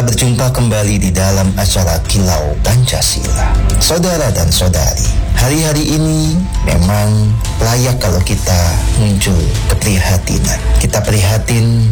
berjumpa kembali di dalam acara Kilau Pancasila. Saudara dan saudari, hari-hari ini memang layak kalau kita muncul keprihatinan. Kita prihatin